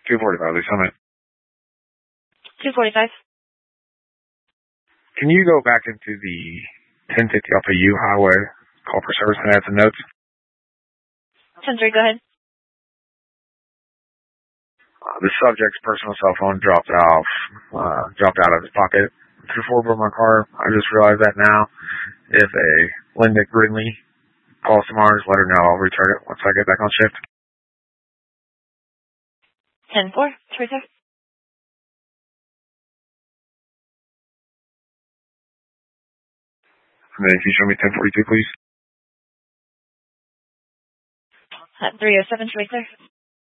245, Lee Summit. 245. Can you go back into the 1050 off of U Highway, call for service and add some notes? 10-3, go ahead. The subject's personal cell phone dropped out of his pocket through the floorboard of my car. I just realized that now. If a Linda Grinley calls tomorrow, just let her know. I'll return it once I get back on shift. 10-4, Teresa. And then if you show me 1042, please. 307, Teresa.